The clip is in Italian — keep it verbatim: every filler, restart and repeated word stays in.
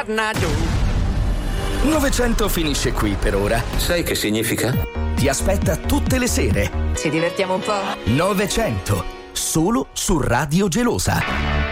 Xanadu. novecento finisce qui per ora. Sai che significa? Ti aspetta tutte le sere. Ci divertiamo un po'? novecento, solo su Radio Gelosa.